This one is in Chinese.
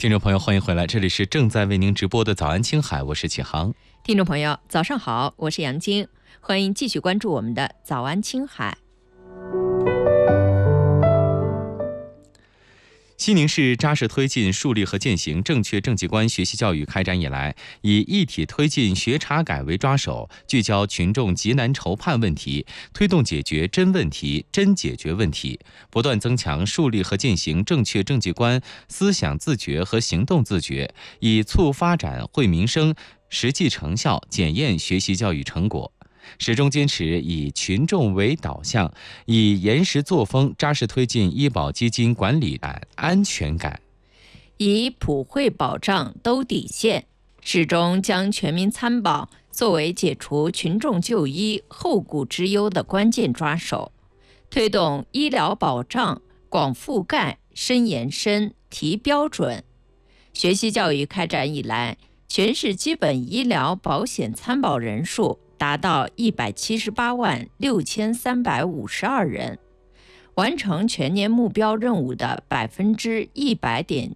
听众朋友，欢迎回来，这里是正在为您直播的早安青海，我是启航。 听众朋友，早上好，我是杨晶，欢迎继续关注我们的早安青海。 西宁市扎实推进树立和践行正确政绩观学习教育开展以来，以一体推进学查改为抓手，聚焦群众急难愁盼问题，推动解决真问题、真解决问题，不断增强树立和践行正确政绩观思想自觉和行动自觉，以促发展惠民生，实际成效检验学习教育成果。始终坚持以群众为导向，以严实作风扎实推进医保基金管理感、安全感， 以普惠保障兜底线，始终将全民参保作为解除群众就医后顾之忧的关键抓手，推动医疗保障广覆盖、深延伸、提标准。学习教育开展以来，全市基本医疗保险参保人数达到178万6352人，完成全年目标任务的100.1%，